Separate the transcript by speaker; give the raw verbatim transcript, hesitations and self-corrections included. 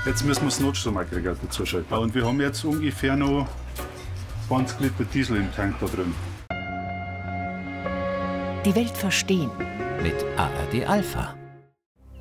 Speaker 1: Jetzt müssen wir das Notstromaggregat dazuschalten. Und wir haben jetzt ungefähr noch zwanzig Liter Diesel im Tank da drin.
Speaker 2: Die Welt verstehen mit A R D Alpha.